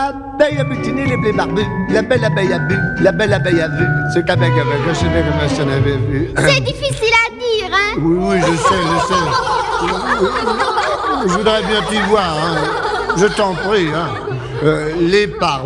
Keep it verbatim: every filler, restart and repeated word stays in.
l'abeille a butiné les blés barbus, la belle abeille a bu, la belle abeille a vu, ce qu'avec avec, je sais bien comment ça n'avait vu. C'est difficile à dire, hein? Oui, oui, je sais, je sais. Je voudrais bien t'y voir, hein. Je t'en prie, hein. Euh, les paroles.